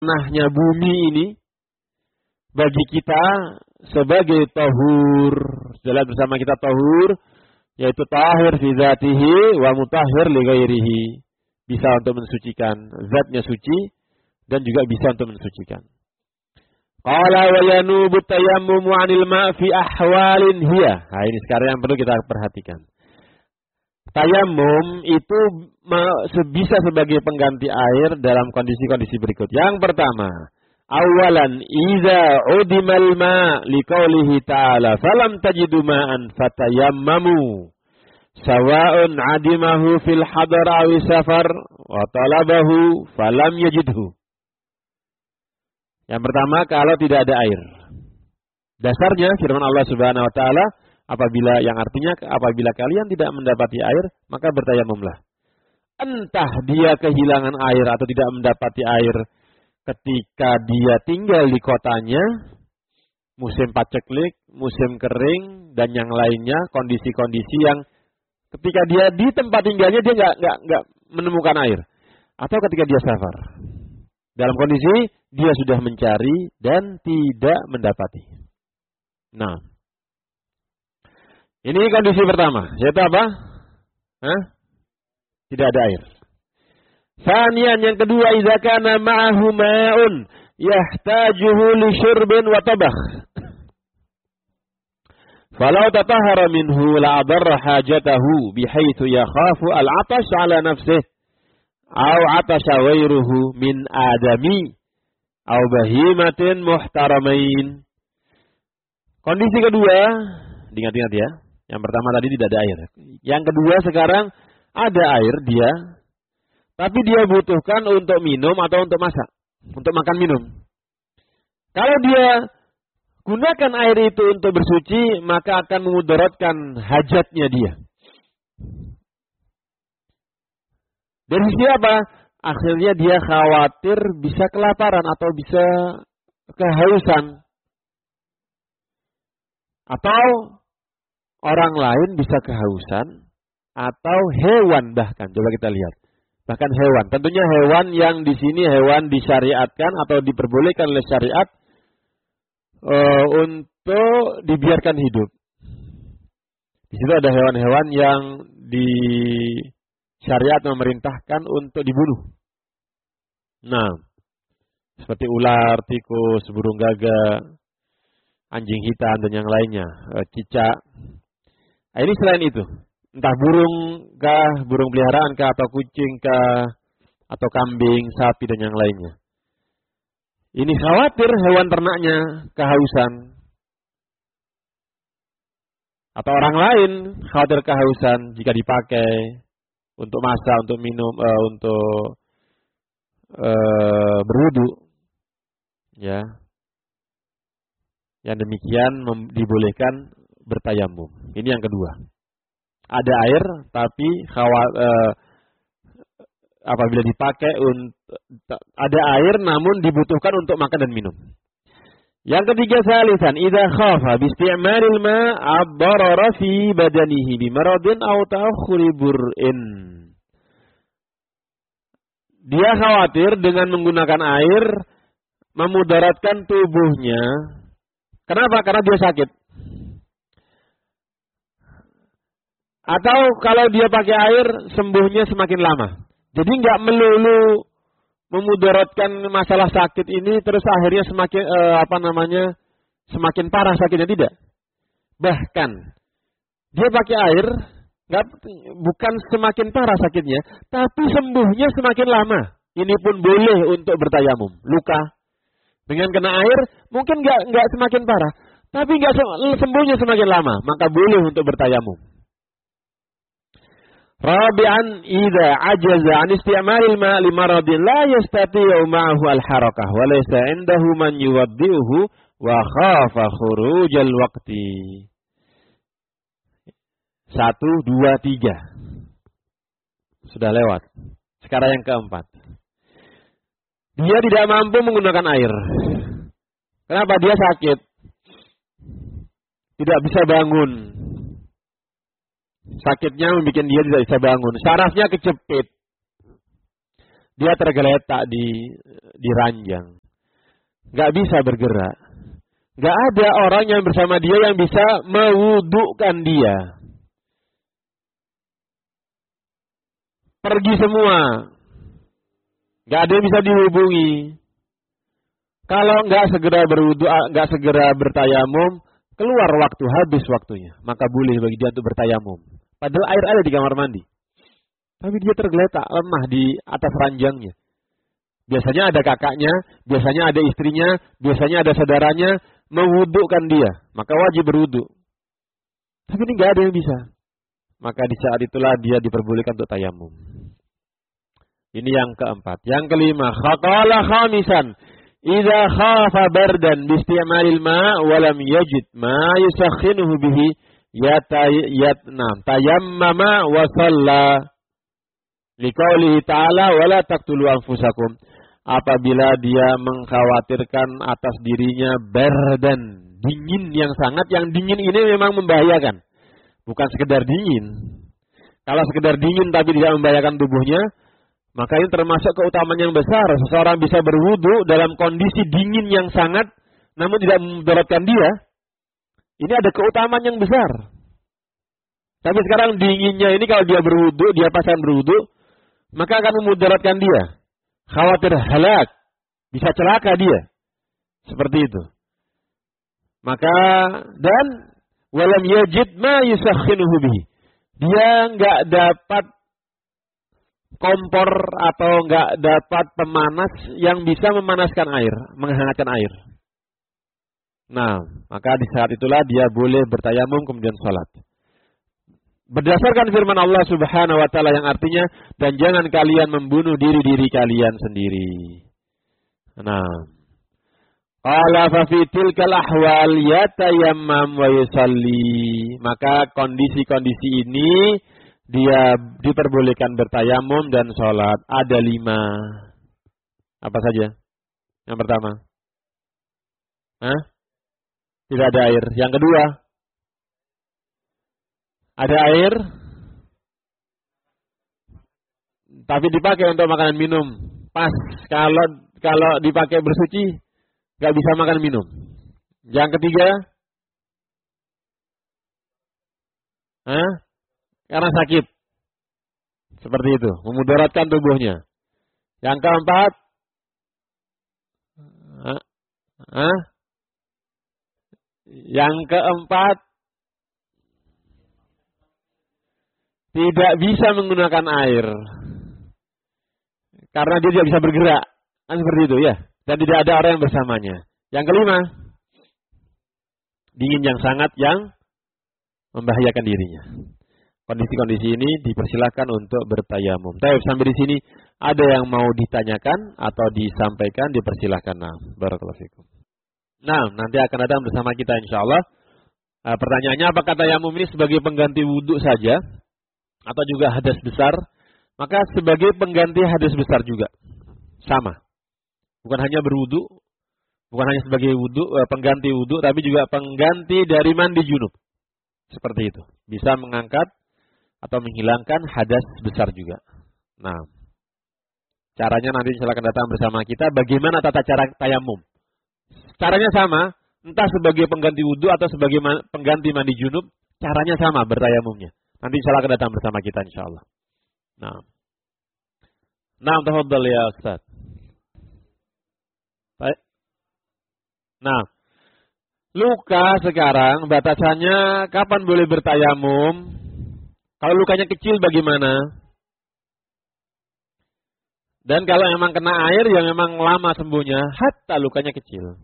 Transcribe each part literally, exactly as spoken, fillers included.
tanahnya bumi ini bagi kita sebagai tahur. Jelas bersama kita tahur, yaitu tahir fi dzatihi wa mutahhir li ghairihi. Bisa untuk mensucikan, zatnya suci dan juga bisa untuk mensucikan. Qala wa yanubu tayammumu 'anil ma' fi ahwalin hiya. Nah, ini sekarang yang perlu kita perhatikan. Tayammum itu bisa sebagai pengganti air dalam kondisi-kondisi berikut. Yang pertama, awalan idza udimal ma' liqaulihi ta'ala falam tajidu ma'an fatayammamu sawa'un 'adimahu fil hadar aw safar wa talabahu falam yajidhu. Yang pertama, kalau tidak ada air. Dasarnya firman Allah Subhanahu wa taala, apabila yang artinya apabila kalian tidak mendapati air, maka bertayamumlah. Entah dia kehilangan air atau tidak mendapati air ketika dia tinggal di kotanya, musim paceklik, musim kering dan yang lainnya, kondisi-kondisi yang ketika dia di tempat tinggalnya dia nggak nggak nggak menemukan air, atau ketika dia safar, dalam kondisi dia sudah mencari dan tidak mendapati. Nah, ini kondisi pertama, yaitu apa? Hah? Tidak ada air. Sanian, yang kedua, idza kana ma'ahu ma'un yahtajuhu li syurbin wa tabakh. Falau tatahhara minhu la adarra hajatahu bihaitsu yakhafu al-'atash 'ala nafsihi aw 'atasha ghairuhu min adami aw bahimatin muhtaramain. Kondisi kedua, ingat-ingat ya. Yang pertama tadi tidak ada air. Yang kedua sekarang ada air dia, tapi dia butuhkan untuk minum atau untuk masak, untuk makan minum. Kalau dia gunakan air itu untuk bersuci, maka akan memudaratkan hajatnya dia. Dari sisi apa? Akhirnya dia khawatir bisa kelaparan atau bisa kehausan. Atau orang lain bisa kehausan, atau hewan bahkan. Coba kita lihat. Bahkan hewan. Tentunya hewan yang di sini hewan disyariatkan atau diperbolehkan oleh syariat uh, untuk dibiarkan hidup. Di situ ada hewan-hewan yang di syariat memerintahkan untuk dibunuh. Nah, seperti ular, tikus, burung gagak, anjing hitam dan yang lainnya, cicak. Nah, ini selain itu, entah burung kah, burung peliharaan kah, atau kucing kah, atau kambing, sapi dan yang lainnya. Ini khawatir hewan ternaknya kehausan. Atau orang lain khawatir kehausan jika dipakai untuk masak, untuk minum, uh, untuk uh, berwudu. Ya. Yang demikian dibolehkan bertayamum. Ini yang kedua. Ada air, tapi khawat, uh, apabila dipakai untuk ada air, namun dibutuhkan untuk makan dan minum. Yang ketiga, salisan, idza khafa bi isti'malil ma' ad-darara fi badanihi bi maradin aw ta'akhuri bur'in. Dia khawatir dengan menggunakan air memudaratkan tubuhnya. Kenapa? Karena dia sakit. Atau kalau dia pakai air, sembuhnya semakin lama. Jadi nggak melulu memudaratkan masalah sakit ini terus akhirnya semakin eh, apa namanya semakin parah sakitnya, tidak. Bahkan dia pakai air, nggak bukan semakin parah sakitnya, tapi sembuhnya semakin lama. Ini pun boleh untuk bertayamum. Luka dengan kena air mungkin nggak nggak semakin parah, tapi nggak sembuhnya semakin lama, maka boleh untuk bertayamum. Rabi'an, idza ajaza 'an isti'malil ma' li maradin la yastati'u ma'ahu al-harakah wa laysa 'indahu man yuwaddi'uhu wa khafa khurujal waqti. Satu, dua, tiga. Sudah lewat. Sekarang yang keempat. Dia tidak mampu menggunakan air. Kenapa? Dia sakit. Tidak bisa bangun. Sakitnya membuat dia tidak bisa bangun. Sarafnya kejepit. dia tergeletak di di ranjang. Nggak bisa bergerak. Nggak ada orang yang bersama dia yang bisa mewudukkan dia. Pergi semua. Nggak ada yang bisa dihubungi. Kalau nggak segera berwudu, nggak segera bertayamum, keluar waktu, habis waktunya. Maka boleh bagi dia untuk bertayamum. Padahal air ada di kamar mandi. Tapi dia tergeletak, lemah di atas ranjangnya. Biasanya ada kakaknya, biasanya ada istrinya, biasanya ada saudaranya, mewudukkan dia. Maka wajib berwudu. Tapi ini nggak ada yang bisa. Maka di saat itulah dia diperbolehkan untuk tayamum. Ini yang keempat. Yang kelima, khaqala khamisan. Idza khafa bardan bi isti'malil ma' wa lam yajid ma yusakhinuhu bihi yatayatnam tayammama wa shalla. Liqaulihi ta'ala wa la taqtulu anfusakum. Apabila dia mengkhawatirkan atas dirinya bardan, dingin yang sangat, yang dingin ini memang membahayakan. Bukan sekedar dingin. Kalau sekedar dingin tapi tidak membahayakan tubuhnya, maka ini termasuk keutamaan yang besar. Seseorang bisa berwudu dalam kondisi dingin yang sangat, namun tidak memudaratkan dia. Ini ada keutamaan yang besar. Tapi sekarang dinginnya ini kalau dia berwudu, dia pasang berwudu, maka akan memudaratkan dia. Khawatir halak, bisa celaka dia. Seperti itu. Maka, dan walam yajid ma yusakhinuhu bihi. Dia nggak dapat kompor atau nggak dapat pemanas yang bisa memanaskan air, menghangatkan air. Nah, maka di saat itulah dia boleh bertayamum kemudian sholat. Berdasarkan firman Allah Subhanahu wa taala yang artinya, dan jangan kalian membunuh diri-diri kalian sendiri. Nah, qala fa fi tilkal ahwal yatayammam wa yusalli. Maka kondisi-kondisi ini dia diperbolehkan bertayamum dan sholat. Ada lima. Apa saja? Yang pertama. Hah? Tidak ada air. Yang kedua. Ada air. Tapi dipakai untuk makanan minum. Pas. Kalau kalau dipakai bersuci, nggak bisa makan minum. Yang ketiga. Hah? Karena sakit. Seperti itu. Memudaratkan tubuhnya. Yang keempat. Hah? Hah? Yang keempat. Tidak bisa menggunakan air. Karena dia tidak bisa bergerak. Kan seperti itu ya. Dan tidak ada orang yang bersamanya. Yang kelima. Dingin yang sangat yang membahayakan dirinya. Kondisi-kondisi ini dipersilakan untuk bertayamum. Tapi sampai di sini ada yang mau ditanyakan atau disampaikan, dipersilakan. Nah, barakallahu fikum. Nah, nanti akan datang bersama kita insyaallah. Nah, pertanyaannya, apakah tayamum ini sebagai pengganti wudhu saja atau juga hadas besar? Maka sebagai pengganti hadas besar juga. Sama. Bukan hanya berwudhu, bukan hanya sebagai wudhu, pengganti wudhu, tapi juga pengganti dari mandi junub. Seperti itu. Bisa mengangkat atau menghilangkan hadas besar juga. Nah, caranya nanti silakan datang bersama kita. Bagaimana tata cara tayamum? Caranya sama, entah sebagai pengganti wudhu atau sebagai pengganti mandi junub, caranya sama bertayamumnya. Nanti silakan datang bersama kita insyaallah. Nah, nah, tafadhal ya Ustaz. Baik. Nah, luka sekarang batasannya kapan boleh bertayamum? Kalau lukanya kecil bagaimana? Dan kalau memang kena air yang memang lama sembuhnya, hatta lukanya kecil.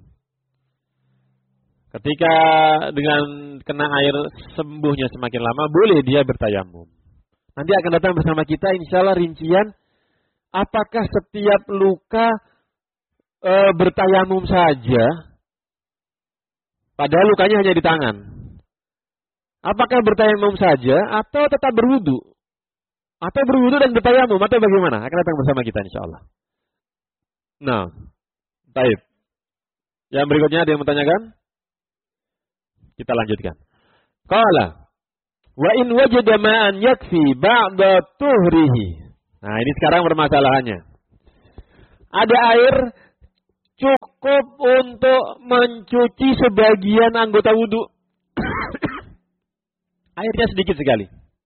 Ketika dengan kena air sembuhnya semakin lama, boleh dia bertayamum. Nanti akan datang bersama kita insyaallah rincian apakah setiap luka e, bertayamum saja, padahal lukanya hanya di tangan. Apakah bertayamum saja atau tetap berwudu? Atau berwudu dan bertayamum atau bagaimana? Akan datang bersama kita insyaallah. Nah, baik. Yang berikutnya ada yang bertanyakan? Kita lanjutkan. Qala wa in wajada ma'an yakfi ba'da tuhrihi. Nah, ini sekarang permasalahannya. Ada air cukup untuk mencuci sebagian anggota wudhu. Airnya sedikit sekali.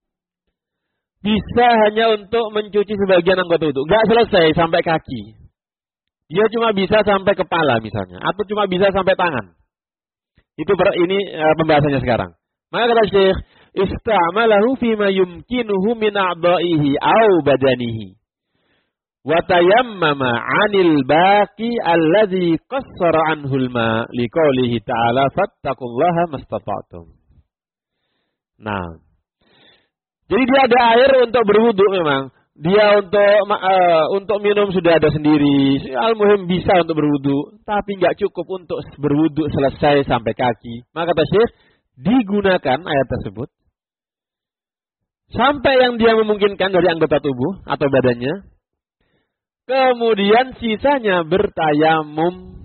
Bisa hanya untuk mencuci sebagian anggota wudhu. Nggak selesai sampai kaki. Dia cuma bisa sampai kepala misalnya. Atau cuma bisa sampai tangan. Itu ber, ini uh, pembahasannya sekarang. Maka kata Syekh, ista'malahu fima yumkinuhu min a'da'ihi au badanihi. Wa tayammama 'anil baqi alladhi qassara 'anhul ma liqaulihi ta'ala fattaqullaha mastata'tum. Nah, jadi dia ada air untuk berwudu memang. Dia untuk uh, untuk minum sudah ada sendiri. Al-muhim bisa untuk berwudu, tapi nggak cukup untuk berwudu selesai sampai kaki. Maka kata Syekh, digunakan ayat tersebut sampai yang dia memungkinkan dari anggota tubuh atau badannya. Kemudian sisanya bertayamum.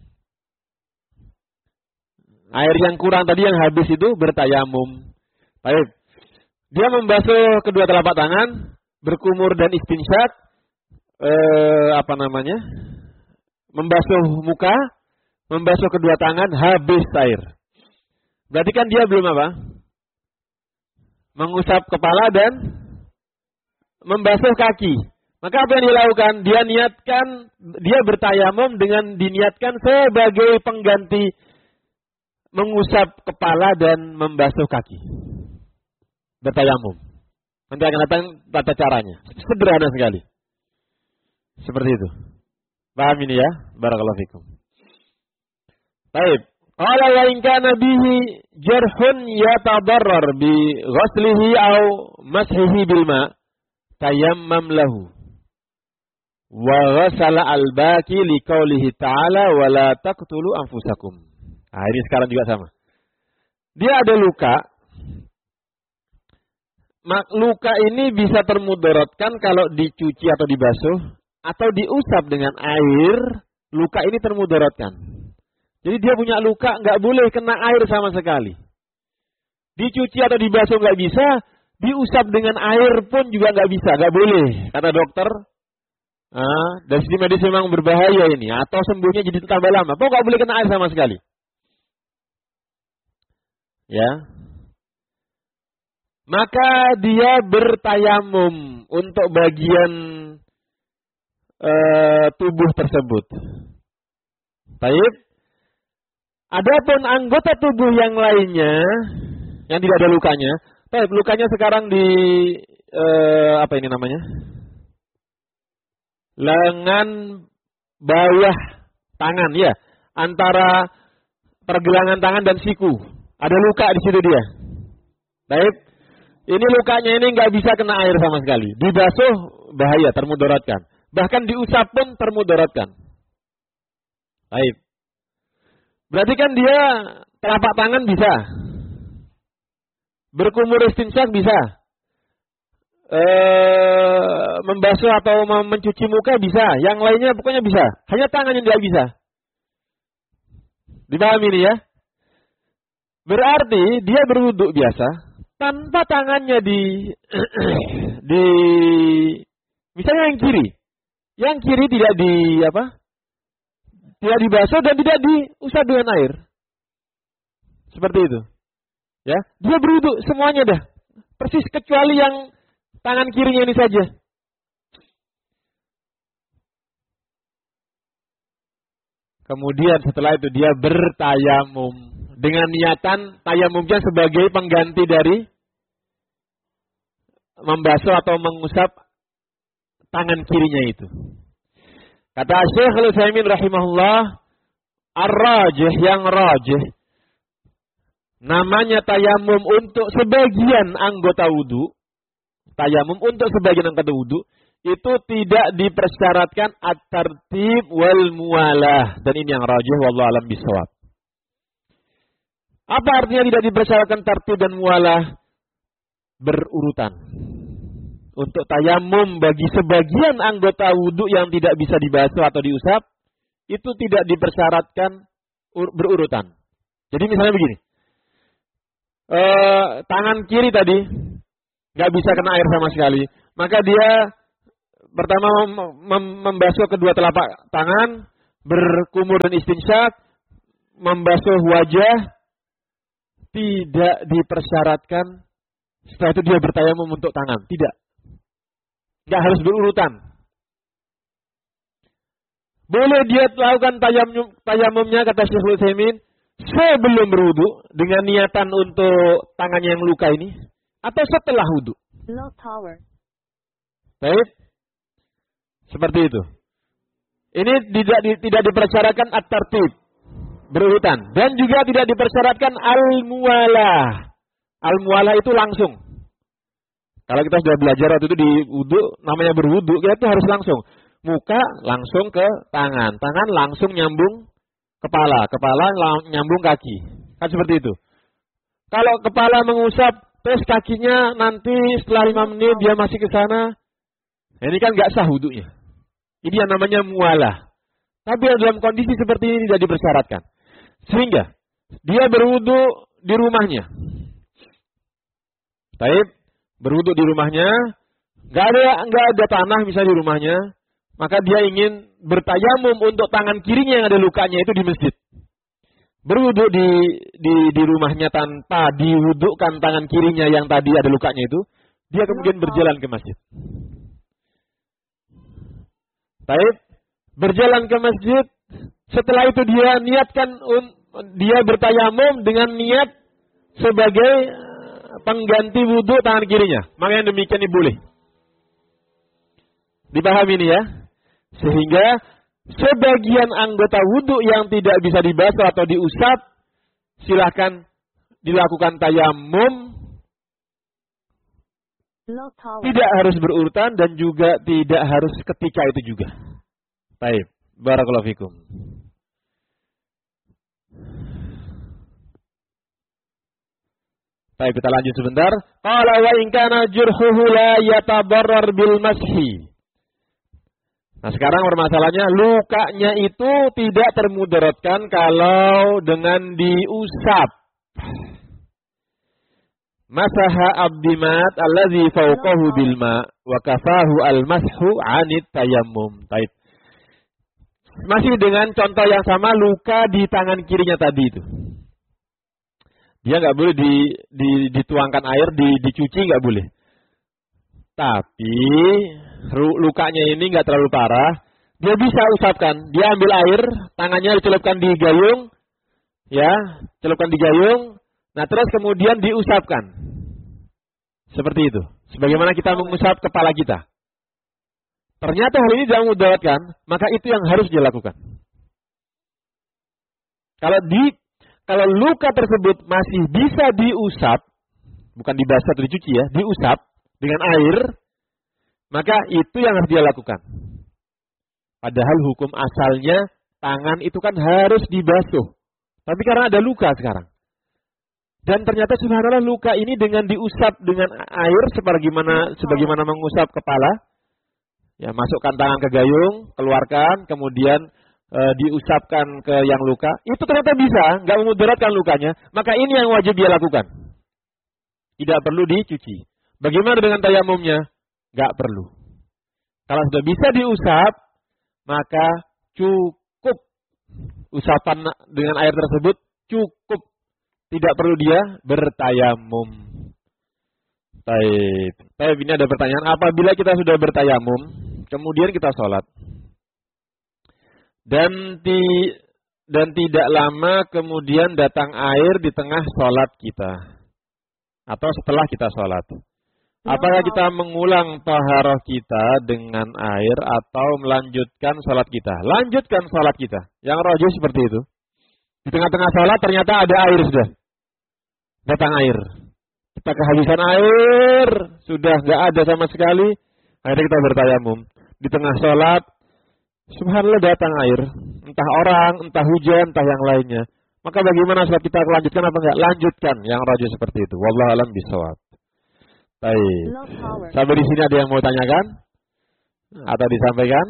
Air yang kurang tadi yang habis itu bertayamum. Baik. Dia membasuh kedua telapak tangan, berkumur dan istinsyak, eh, apa namanya? Membasuh muka, membasuh kedua tangan, habis air. Berarti kan dia belum apa? Mengusap kepala dan membasuh kaki. Maka apa yang dilakukan? Dia niatkan, dia bertayamum dengan diniatkan sebagai pengganti mengusap kepala dan membasuh kaki. Bertayamum. Nanti akan datang tata caranya. Sederhana sekali. Seperti itu. Paham ini ya? Barakallahu fikum. Baik. Qala wa in kana bihi jarhun yatadarrar bi ghaslihi aw mashihi bil ma tayammam lahu. Wa ghasala al-baqi liqaulihi ta'ala wa la taqtulu anfusakum. Nah, ini sekarang juga sama. Dia ada luka. Luka ini bisa termudaratkan kalau dicuci atau dibasuh atau diusap dengan air. Luka ini termudaratkan. Jadi dia punya luka, nggak boleh kena air sama sekali. Dicuci atau dibasuh nggak bisa, diusap dengan air pun juga nggak bisa, nggak boleh. Kata dokter, ah, dari sisi medis memang berbahaya ini. Atau sembuhnya jadi tambah lama. Kok nggak boleh kena air sama sekali? Ya. Maka dia bertayamum untuk bagian uh, tubuh tersebut. Baik. Adapun anggota tubuh yang lainnya yang tidak ada lukanya, baik, lukanya sekarang di uh, apa ini namanya? Lengan bawah tangan ya, antara pergelangan tangan dan siku. Ada luka di situ dia. Baik. Ini lukanya ini nggak bisa kena air sama sekali. Dibasuh bahaya, termudaratkan. Bahkan diusap pun termudaratkan. Baik. Berarti kan dia telapak tangan bisa. Berkumur istinsyak bisa. E, membasuh atau mencuci muka bisa. Yang lainnya pokoknya bisa. Hanya tangan yang tidak bisa. Dipahami ini ya? Berarti dia berwudu biasa. Tanpa tangannya di di misalnya yang kiri, yang kiri tidak di apa? Tidak dibasuh dan tidak diusap dengan air. Seperti itu. Ya, dia berwudu semuanya dah. Persis kecuali yang tangan kirinya ini saja. Kemudian setelah itu dia bertayamum dengan niatan tayamumnya sebagai pengganti dari membasuh atau mengusap tangan kirinya itu. Kata Syekh Al-Utsaimin rahimahullah, ar-rajih yang rajih namanya tayamum untuk sebagian anggota wudu, tayamum untuk sebagian anggota wudu itu tidak dipersyaratkan at-tartib wal muwalah, dan ini yang rajih wallahu alam bisawab. Apa artinya tidak dipersyaratkan tartib dan muwalah? Berurutan. Untuk tayamum bagi sebagian anggota wudu yang tidak bisa dibasuh atau diusap, itu tidak dipersyaratkan berurutan. Jadi misalnya begini, e, tangan kiri tadi nggak bisa kena air sama sekali, maka dia pertama mem- mem- membasuh kedua telapak tangan, berkumur dan istinsyak, membasuh wajah, tidak dipersyaratkan setelah itu dia bertayamum untuk tangan. Tidak. Tidak harus berurutan. Boleh dia lakukan tayamum, tayamumnya, kata Syekhul Utsaimin, sebelum berwudu dengan niatan untuk tangannya yang luka ini, atau setelah wudu. Baik. Seperti itu. Ini tidak di, tidak dipersyaratkan at-tartib, berurutan, dan juga tidak dipersyaratkan al-muwalah. Al-muwalah itu langsung. Kalau kita sudah belajar waktu itu di wudu, namanya berwudu, kita itu harus langsung. Muka langsung ke tangan, tangan langsung nyambung kepala, kepala lang- nyambung kaki. Kan seperti itu. Kalau kepala mengusap, terus kakinya nanti setelah lima menit dia masih ke sana, ini kan nggak sah wudunya. Ini yang namanya muwalah. Tapi yang dalam kondisi seperti ini tidak dipersyaratkan. Sehingga dia berwudu di rumahnya. Baik, berwudu di rumahnya, nggak ada nggak ada tanah misalnya di rumahnya, maka dia ingin bertayamum untuk tangan kirinya yang ada lukanya itu di masjid. Berwudu di di di rumahnya tanpa diwudukan tangan kirinya yang tadi ada lukanya itu, dia kemudian berjalan ke masjid. Baik, berjalan ke masjid, setelah itu dia niatkan dia bertayamum dengan niat sebagai pengganti wudu tangan kirinya. Maka yang demikian ini boleh. Dipahami ini ya? Sehingga sebagian anggota wudu yang tidak bisa dibasuh atau diusap, silakan dilakukan tayamum. Tidak harus berurutan dan juga tidak harus ketika itu juga. Baik, barakallahu fikum. Baik, kita lanjut sebentar. Qala wa in kana jurhuhu la yatabarrar bil mashi. Nah, sekarang permasalahannya lukanya itu tidak termudaratkan kalau dengan diusap. Masaha abdimat allazi fawqahu bil ma wa kafahu al mashu 'anit tayammum. Baik. Masih dengan contoh yang sama, luka di tangan kirinya tadi itu. Dia nggak boleh di, di, dituangkan air, di, dicuci nggak boleh. Tapi lukanya ini nggak terlalu parah, dia bisa usapkan. Dia ambil air, tangannya dicelupkan di gayung, ya, celupkan di gayung. Nah, terus kemudian diusapkan. Seperti itu. Sebagaimana kita mengusap kepala kita. Ternyata hal ini tidak memudaratkan, maka itu yang harus dia lakukan. Kalau di kalau luka tersebut masih bisa diusap, bukan dibasuh atau dicuci ya, diusap dengan air, maka itu yang harus dia lakukan. Padahal hukum asalnya tangan itu kan harus dibasuh. Tapi karena ada luka sekarang. Dan ternyata subhanallah luka ini dengan diusap dengan air sebagaimana sebagaimana mengusap kepala. Ya, masukkan tangan ke gayung, keluarkan, kemudian e, diusapkan ke yang luka. Itu ternyata bisa, nggak memudaratkan lukanya. Maka ini yang wajib dia lakukan. Tidak perlu dicuci. Bagaimana dengan tayamumnya? Nggak perlu. Kalau sudah bisa diusap, maka cukup usapan dengan air tersebut cukup. Tidak perlu dia bertayamum. Baik. Baik, ini ada pertanyaan. Apabila kita sudah bertayamum, kemudian kita sholat. Dan di, dan tidak lama kemudian datang air di tengah sholat kita. Atau setelah kita sholat. Apakah kita mengulang taharah kita dengan air atau melanjutkan sholat kita? Lanjutkan sholat kita. Yang rajih seperti itu. Di tengah-tengah sholat ternyata ada air sudah. Datang air. Kita kehabisan air. Sudah nggak ada sama sekali. Akhirnya kita bertayamum. Di tengah sholat. Subhanallah datang air. Entah orang, entah hujan, entah yang lainnya. Maka bagaimana sholat kita lanjutkan apa enggak? Lanjutkan. Yang rajih seperti itu. Wallahu a'lam bishawab. Baik. Sampai di sini ada yang mau tanyakan? Atau disampaikan?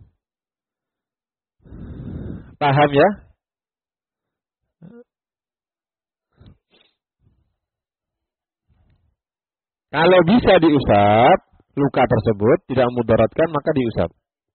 Paham ya? Kalau bisa diusap, luka tersebut, tidak mudaratkan, maka diusap.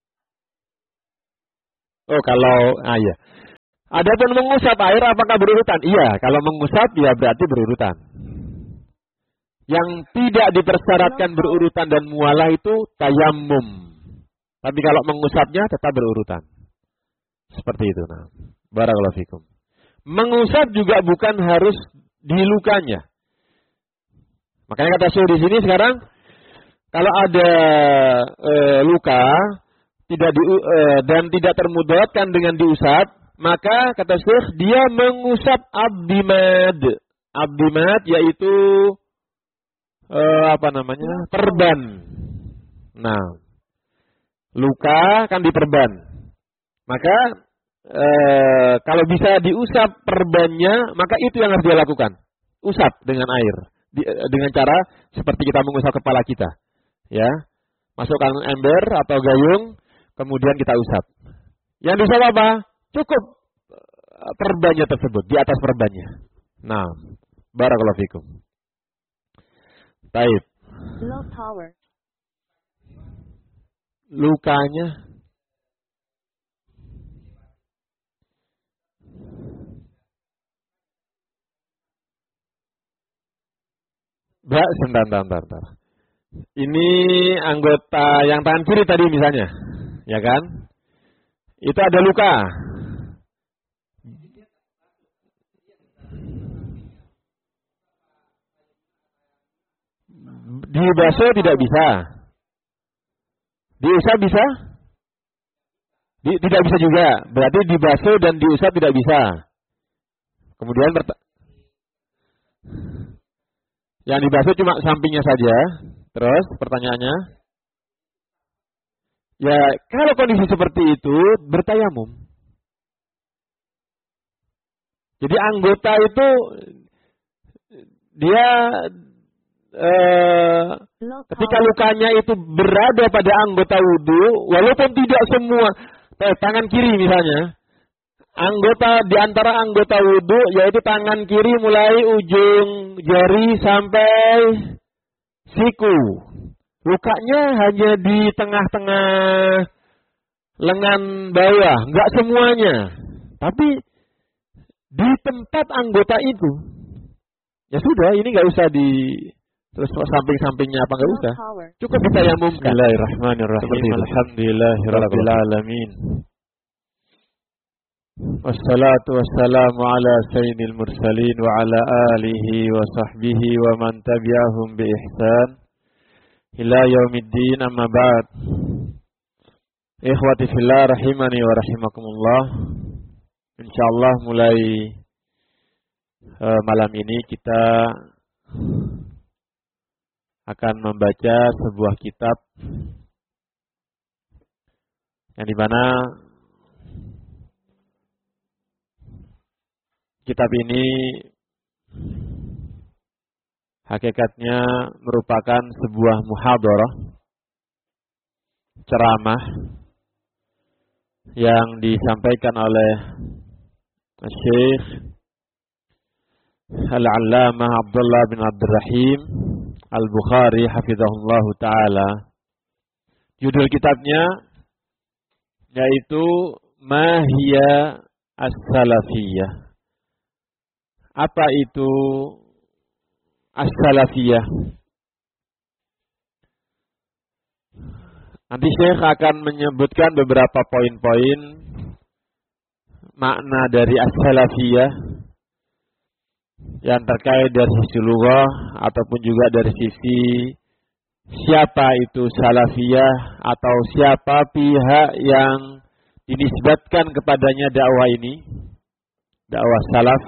Oh, kalau ah iya. Adapun mengusap air apakah berurutan? Iya, kalau mengusap ya berarti berurutan. Yang tidak dipersyaratkan berurutan dan mualah itu tayammum. Tapi kalau mengusapnya tetap berurutan. Seperti itu. Nah, barakallahu fikum. Mengusap juga bukan harus di lukanya. Makanya kata Syekh di sini sekarang, kalau ada e, luka tidak di, e, dan tidak termudaratkan dengan diusap, maka kata Syekh dia mengusap abdimad. Abdimad yaitu e, apa namanya? Perban. Nah, luka kan diperban. Maka e, kalau bisa diusap perbannya, maka itu yang harus dia lakukan. Usap dengan air. Di, dengan cara seperti kita mengusap kepala kita, ya, masukkan ember atau gayung, kemudian kita usap. Yang diusap apa? Cukup perbannya tersebut, di atas perbannya. Nah, barakallahu fikum. Taib. Lukanya Mbak, sebentar, sebentar, sebentar. Ini anggota yang tangan kiri tadi misalnya, ya kan? Itu ada luka. Dibasuh tidak bisa. Diusap bisa? Di, tidak bisa juga. Berarti dibasuh dan diusap tidak bisa. Kemudian yang dibasuh cuma sampingnya saja. Terus pertanyaannya, ya kalau kondisi seperti itu bertayamum. Jadi anggota itu dia eh, ketika lukanya itu berada pada anggota wudu, walaupun tidak semua eh, tangan kiri misalnya. Anggota di antara anggota wudu yaitu tangan kiri mulai ujung jari sampai siku. Lukanya hanya di tengah-tengah lengan bawah, enggak semuanya. Tapi di tempat anggota itu, ya sudah, ini enggak usah di terus samping-sampingnya apa enggak usah. Cukup ditayamumkan. Bismillahirrahmanirrahim. Alhamdulillahirabbil alamin. Wassalatu wassalamu ala sayyidil mursalin wa ala alihi wa sahbihi wa man tabi'ahum bi ihsan ila yaumiddin, amma ba'd. Ikhwati fillah rahimani wa rahimakumullah. Insyaallah mulai uh, malam ini kita akan membaca sebuah kitab yang dimana kitab ini hakikatnya merupakan sebuah muhadarah, ceramah yang disampaikan oleh Syekh Al-Allamah Abdullah bin Abdurrahim Al-Bukhari hafizahullah ta'ala. Judul kitabnya yaitu Mahiyya As-Salafiyah. Apa itu As-Salafiyah? Nanti Syekh akan menyebutkan beberapa poin-poin makna dari As-Salafiyah yang terkait dari sisi lughah ataupun juga dari sisi siapa itu Salafiyah atau siapa pihak yang dinisbatkan kepadanya dakwah ini, dakwah salaf.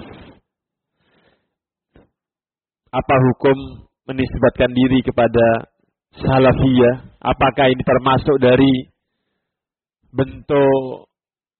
Apa hukum menisbatkan diri kepada Salafiyah? Apakah ini termasuk dari bentuk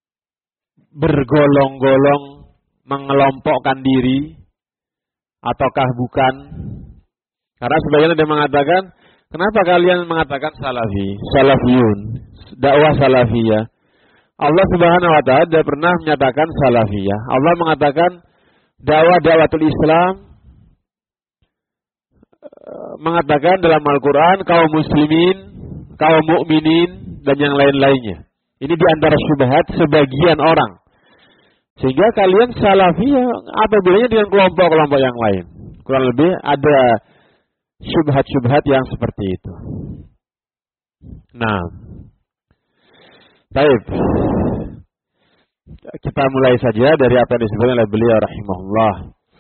bergolong-golong mengelompokkan diri ataukah bukan? Karena sebagian ada yang mengatakan, kenapa kalian mengatakan Salafi, Salafiyun, dakwah Salafiyah? Allah Subhanahu wa taala tidak pernah menyatakan Salafiyah. Allah mengatakan dakwah dakwatul Islam mengatakan dalam Al-Quran kaum muslimin, kaum mukminin dan yang lain-lainnya. Ini di antara syubhat sebagian orang. Sehingga kalian salafi apa bedanya dengan kelompok-kelompok yang lain? Kurang lebih ada syubhat-syubhat yang seperti itu. Nah, baik. Kita mulai saja dari apa yang disebutkan oleh beliau rahimahullah.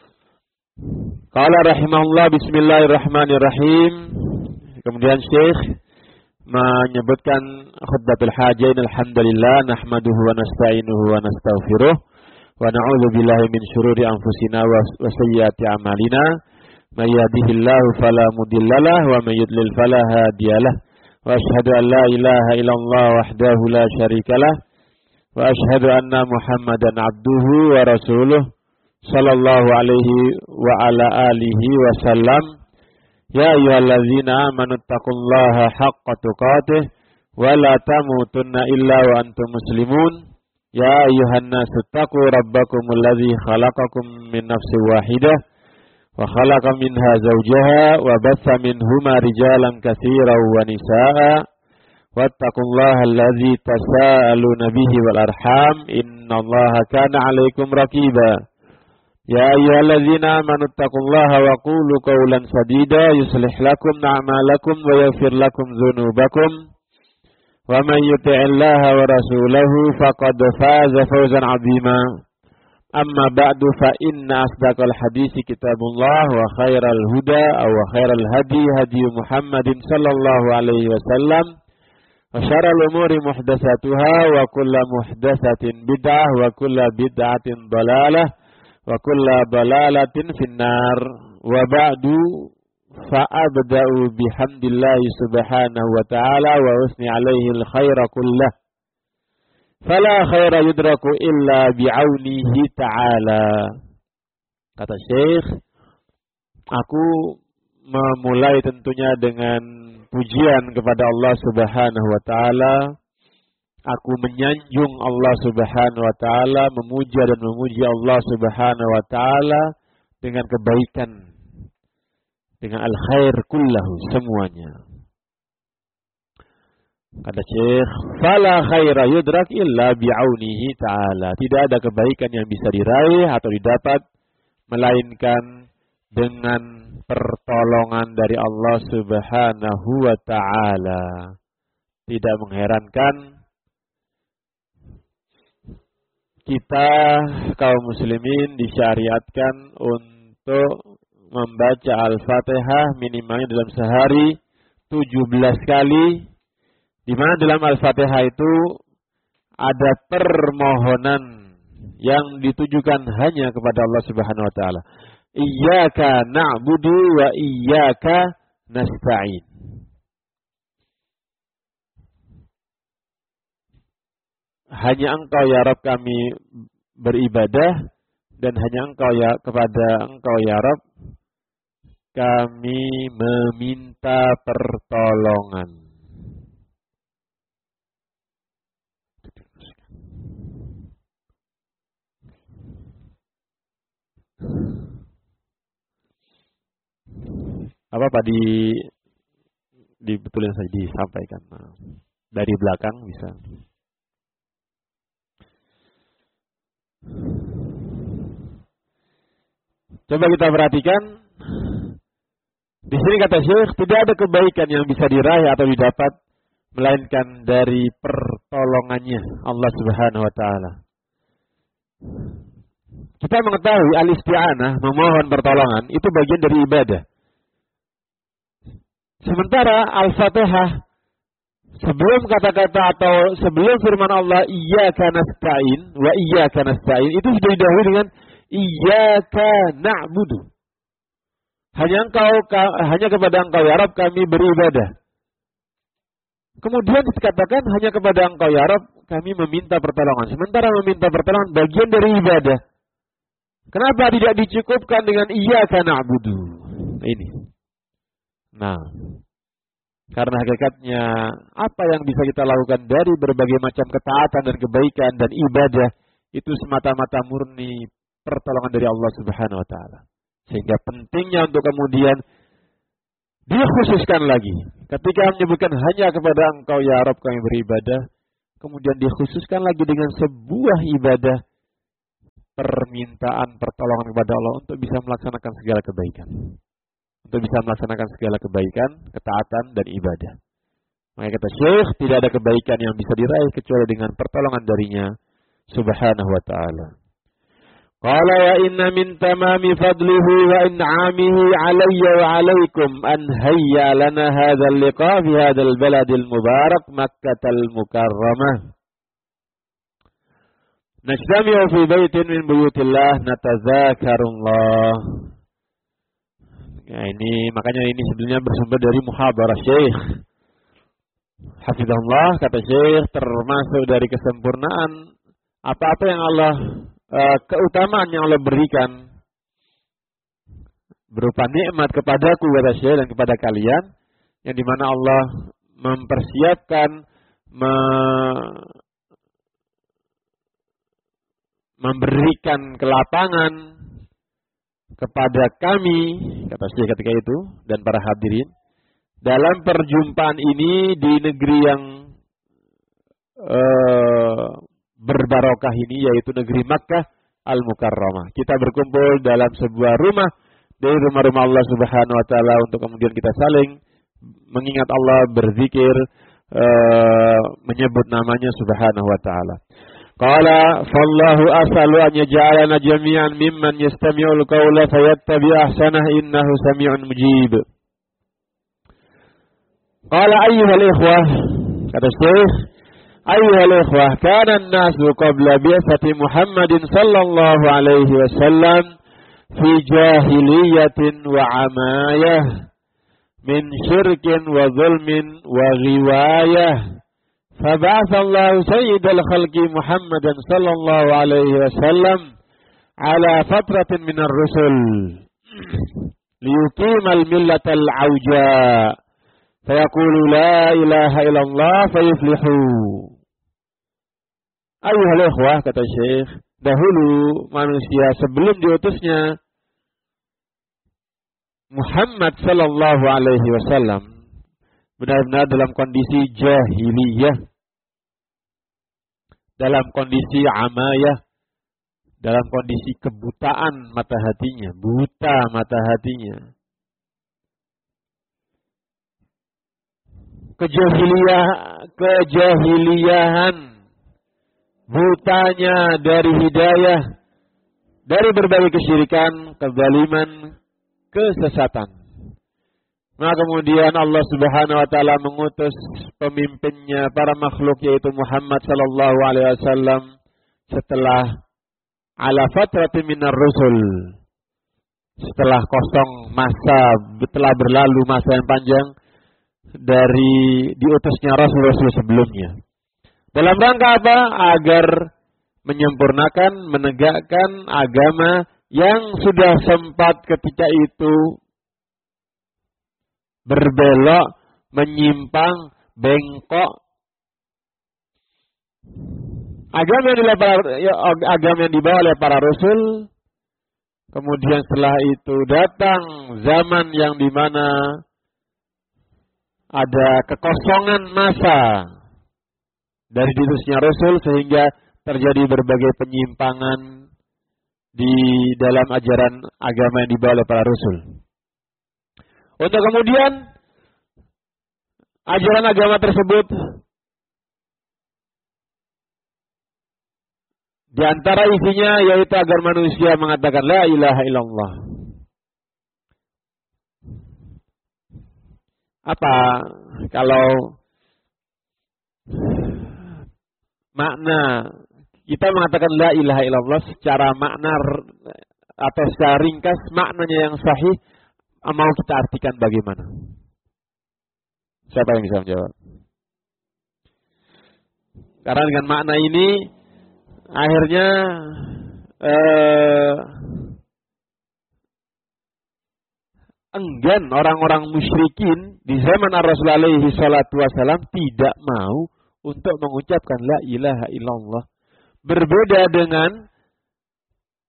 Qala rahimahullah bismillahirrahmanirrahim. Kemudian Syekh menyebutkan khutbatul hajain alhamdulillah nahmaduhu wa nasta'inuhu wa nastaghfiruh wa na'udzu billahi min syururi anfusina wa sayyiati a'malina may yahdihillahu fala mudhillalah wa may yudlil fala hadiyalah wa asyhadu an la ilaha illallah wahdahu la syarikalah wa asyhadu anna Muhammadan abduhu wa rasuluh sallallahu alaihi wa ala alihi wa sallam. Ya ayyuhalladzina amanu taqullaha haqqa tuqatih wa la tamutunna illa wa antum muslimun. Ya ayyuhan nasu taqu rabbakumul ladzi khalaqakum min nafsin wahidah wa khalaqa minha zawjaha wa batha minhuma rijalan katsiran wa nisaa'a wattaqullaha alladzi tasaaluna bihi wal arham innallaha kana 'alaikum raqiba. Ya ayyuhalladzina amanu taqullaha wa qulu qawlan sadida yuslih lakum a'malakum wa yaghfir lakum dzunubakum wa man yuti'illaha wa rasulahu faqad faza fawzan 'azima. Amma ba'du fa inna asdaqal haditsi kitabullah wa khairal huda aw khairal hadi hadi Muhammadin sallallahu alaihi wasallam wa syarrul umuri muhdatsatuha wa kullu muhdatsatin bid'ah wa kullu bid'atin dhalalah wa kulla balalatin finnar wa ba'du fa abda'u bihamdillahi subhanahu wa ta'ala wa usni alaihi al-khaira kullah fala khaira yudraku illa bi'aunihi ta'ala. Kata Syekh, aku memulai tentunya dengan pujian kepada Allah subhanahu wa ta'ala. Aku menyanjung Allah subhanahu wa ta'ala, memuja dan memuji Allah subhanahu wa ta'ala dengan kebaikan, dengan al-khair kullahu, semuanya. Kata Syekh, fala khaira yudrak illa bi'aunihi ta'ala. Tidak ada kebaikan yang bisa diraih atau didapat melainkan dengan pertolongan dari Allah subhanahu wa ta'ala. Tidak mengherankan kita kaum muslimin disyariatkan untuk membaca Al-Fatihah minimalnya dalam sehari tujuh belas kali, di mana dalam Al-Fatihah itu ada permohonan yang ditujukan hanya kepada Allah Subhanahu wa taala. Iyyaka na'budu wa iyyaka nasta'in. Hanya Engkau ya Rabb kami beribadah, dan hanya Engkau ya kepada Engkau ya Rabb kami meminta pertolongan. Apa Pak di dibetulin saja, disampaikan dari belakang bisa. Coba kita perhatikan. Di sini kata Syekh, tidak ada kebaikan yang bisa diraih atau didapat melainkan dari pertolongannya Allah Subhanahu wa taala. Kita mengetahui al-isti'anah, memohon pertolongan, itu bagian dari ibadah. Sementara Al-Fatihah, sebelum kata-kata atau sebelum firman Allah iyyaka nasta'in wa iyyaka nasta'in, itu sudah didahului dengan iyyaka na'budu. Hanya engkau, hanya kepada Engkau ya Rabb kami beribadah. Kemudian dikatakan hanya kepada Engkau ya Rabb kami meminta pertolongan. Sementara meminta pertolongan bagian dari ibadah. Kenapa tidak dicukupkan dengan iyyaka na'budu? Ini. Nah, karena hakikatnya apa yang bisa kita lakukan dari berbagai macam ketaatan dan kebaikan dan ibadah itu semata-mata murni pertolongan dari Allah Subhanahu wa taala. Sehingga pentingnya untuk kemudian dikhususkan lagi. Ketika menyebutkan hanya kepada Engkau ya Rabb kami beribadah, kemudian dikhususkan lagi dengan sebuah ibadah, permintaan pertolongan kepada Allah untuk bisa melaksanakan segala kebaikan. Untuk bisa melaksanakan segala kebaikan, ketaatan dan ibadah. Maka kata Syekh, tidak ada kebaikan yang bisa diraih kecuali dengan pertolongan darinya Subhanahu wa ta'ala. Qala ya inna min tamami fadlihi wa in'amihi alayya wa alaykum an hayya lana hadzal liqa fi hadzal baladil mubarak Makkatal Mukarramah. Najtami'u fi baitin min buyutillah natadzakarullah. Ya, ini makanya ini sebenarnya bersumber dari muhadarah Syekh. Hafizahullah, kata Syekh, termasuk dari kesempurnaan apa-apa yang Allah uh, keutamaan yang Allah berikan berupa nikmat kepadaku, kata Syekh, dan kepada kalian, yang dimana Allah mempersiapkan me memberikan kelapangan kepada kami, kata Syekh ketika itu, dan para hadirin, dalam perjumpaan ini di negeri yang uh, berbarokah ini, yaitu negeri Makkah Al-Mukarramah. Kita berkumpul dalam sebuah rumah dari rumah-rumah Allah Subhanahu wa ta'ala untuk kemudian kita saling mengingat Allah, berzikir, uh, menyebut namanya Subhanahu wa ta'ala. Qala fallahu as'alu an yaj'alana jami'an mimman yastami'ul qawla fayattabi' ahsanah innahu sami'un mujib. Qala ayyuhal ikhwah, kata Syekh, ayyuhal ikhwah, kana an-nasu qabla bi'tsati Muhammadin sallallahu alaihi wasallam fi jahiliyatin wa amayah min syirkin wa zulmin wa ghiwayah. فبعث الله سيد الخلق محمدا صلى الله عليه وسلم على فترة من الرسل ليقيم الملة العوجاء فيقول لا إله إلا الله فيفلحوا. Ayuhal ikhwah, kata Syekh, dahulu manusia sebelum diutusnya Muhammad sallallahu alaihi wasallam benar-benar dalam kondisi jahiliyah, dalam kondisi amayah, dalam kondisi kebutaan mata hatinya, buta mata hatinya. Kejahiliyah, kejahiliyahan, butanya dari hidayah, dari berbagai kesyirikan, kezaliman, kesesatan. Maka kemudian Allah Subhanahu wa ta'ala mengutus pemimpinnya, para makhluk, yaitu Muhammad sallallahu alaihi wasallam, setelah ala fatratin minar rusul, setelah kosong masa, telah berlalu masa yang panjang dari diutusnya rasul-rasul sebelumnya. Dalam rangka apa? Agar menyempurnakan, menegakkan agama yang sudah sempat ketika itu berbelok, menyimpang, bengkok. Agama yang, para, agama yang dibawa oleh para rasul. Kemudian setelah itu datang zaman yang dimana ada kekosongan masa dari diutusnya rasul, sehingga terjadi berbagai penyimpangan di dalam ajaran agama yang dibawa oleh para rasul. Untuk kemudian ajaran agama tersebut di antara isinya yaitu agar manusia mengatakan la ilaha illallah. Apa kalau makna kita mengatakan la ilaha illallah secara makna atau secara ringkas, maknanya yang sahih, mau kita artikan bagaimana? Siapa yang bisa menjawab? Karena dengan makna ini akhirnya eh, enggan orang-orang musyrikin di zaman Rasulullah alaihi salatu wasallam tidak mau untuk mengucapkan la ilaha illallah. Berbeda dengan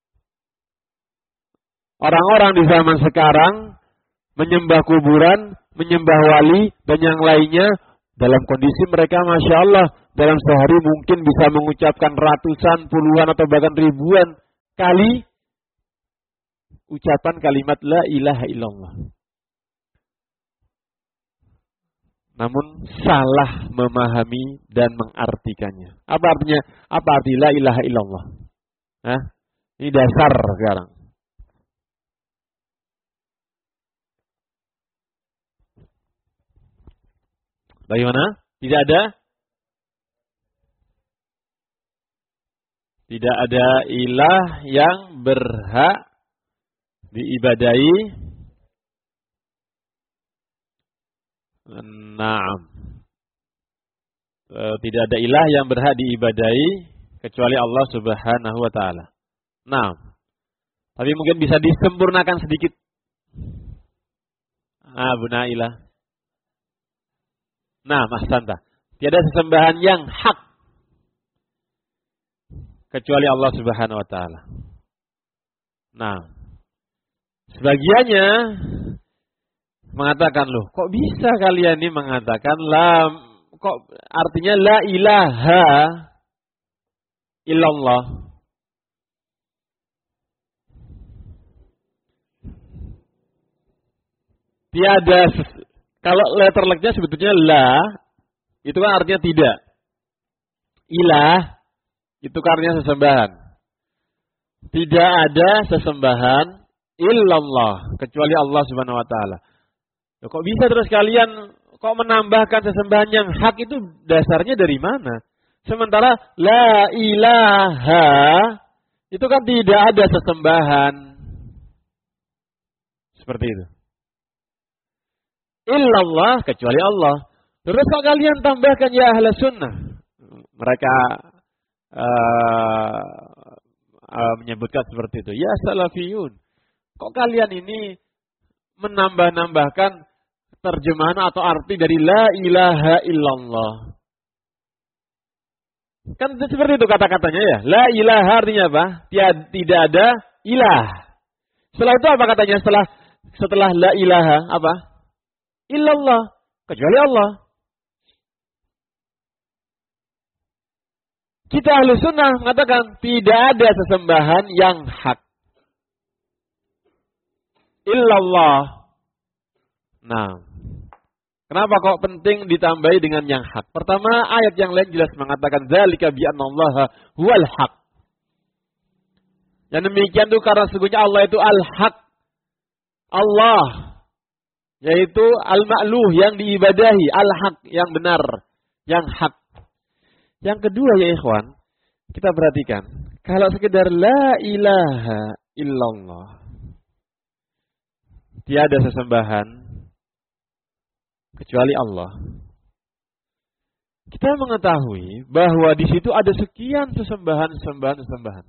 orang-orang di zaman sekarang menyembah kuburan, menyembah wali dan yang lainnya dalam kondisi mereka Masya Allah dalam sehari mungkin bisa mengucapkan ratusan, puluhan atau bahkan ribuan kali ucapan kalimat la ilaha illallah. Namun salah memahami dan mengartikannya. Apa artinya? Apa arti la ilaha illallah? Hah? Ini dasar sekarang. Bagaimana? Tidak ada? Tidak ada ilah yang berhak diibadahi. Naam. Tidak ada ilah yang berhak diibadahi kecuali Allah Subhanahu wa taala. Naam. Tapi mungkin bisa disempurnakan sedikit. Ah, Bu Nailah. Nah, Mas Santa, tiada sesembahan yang hak kecuali Allah Subhanahu wa taala. Nah, sebagiannya mengatakan, loh, kok bisa kalian ini mengatakan la, kok artinya la ilaha illallah? Tiada, kalau letter leg-nya sebetulnya la, itu kan artinya tidak. Ilah, itu kan artinya sesembahan. Tidak ada sesembahan illallah, kecuali Allah Subhanahu wa taala. Kok bisa terus kalian kok menambahkan sesembahan yang hak itu dasarnya dari mana? Sementara la ilaha itu kan tidak ada sesembahan. Seperti itu. Illallah kecuali Allah. Terus kok kalian tambahkan ya ahla sunnah? Mereka uh, uh, menyebutkan seperti itu. Ya salafiyun. Kok kalian ini menambah-nambahkan terjemahan atau arti dari la ilaha illallah? Kan seperti itu kata-katanya ya. La ilaha artinya apa? Tiada, tidak ada ilah. Setelah itu apa katanya? Setelah setelah la ilaha apa? Illallah, kecuali Allah. Kita ahli sunnah mengatakan tidak ada sesembahan yang hak. Illallah. Nah, kenapa kok penting ditambahi dengan yang hak? Pertama, ayat yang lain jelas mengatakan dzalika bi annallaha huwal haq. Yang demikian itu karena sesungguhnya Allah itu al-haq. Allah yaitu al-ma'luh yang diibadahi, al-haq yang benar, yang hak. Yang kedua ya ikhwan, kita perhatikan, kalau sekedar la ilaha illallah, tiada sesembahan kecuali Allah. Kita mengetahui bahwa di situ ada sekian sesembahan, sesembahan, sesembahan.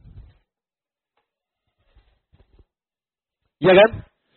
Ya kan?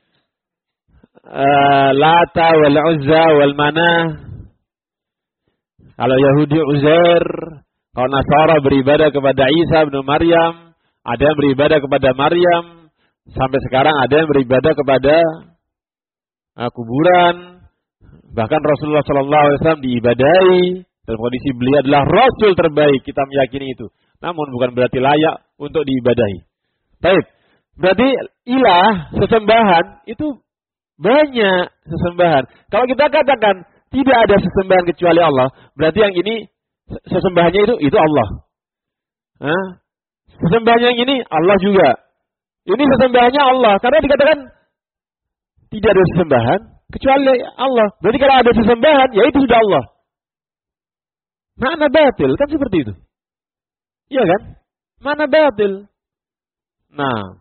Uh, Lata wal Uzza wal Manah. Kalau Yahudi Uzair, kalau Nasara beribadah kepada Isa bin Maryam, ada yang beribadah kepada Maryam, sampai sekarang ada yang beribadah kepada uh, kuburan. Bahkan Rasulullah Sallallahu Alaihi Wasallam diibadahi dalam kondisi beliau adalah Rasul terbaik, kita meyakini itu. Namun bukan berarti layak untuk diibadahi. Baik, berarti ilah sesembahan itu banyak sesembahan. Kalau kita katakan tidak ada sesembahan kecuali Allah, berarti yang ini sesembahannya itu itu Allah. Hah? Sesembahan yang ini Allah juga. Ini sesembahannya Allah karena dikatakan tidak ada sesembahan kecuali Allah. Berarti kalau ada sesembahan, ya itu sudah Allah. Mana batil kan seperti itu. Iya kan? Mana batil? Nah,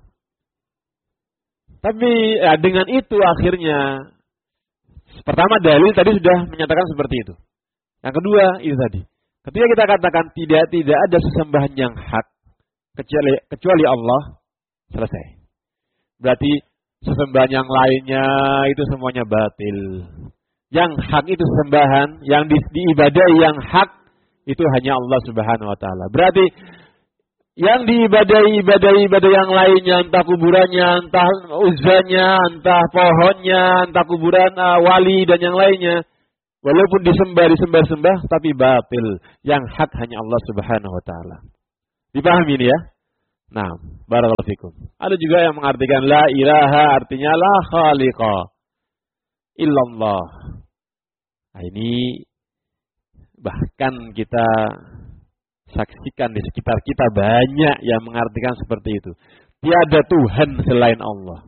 tapi ya, dengan itu akhirnya pertama dalil tadi sudah menyatakan seperti itu. Yang kedua itu tadi. Ketika kita katakan tidak tidak ada sesembahan yang hak kecuali kecuali Allah, selesai. Berarti sesembahan yang lainnya itu semuanya batil. Yang hak itu sesembahan, yang di, diibadahi yang hak itu hanya Allah Subhanahu wa taala. Berarti yang diibadahi ibadah-ibadah yang lainnya, entah kuburannya, entah uzanya, entah pohonnya, entah kuburan uh, wali dan yang lainnya, walaupun disembah disembah-sembah tapi batil. Yang hak hanya Allah Subhanahu wa taala. Dipahami ini ya? Nah, barakallahu fikum. Ada juga yang mengartikan la ilaha artinya la khaliqa illallah. Nah, ini bahkan kita saksikan di sekitar kita banyak yang mengartikan seperti itu. Tiada Tuhan selain Allah.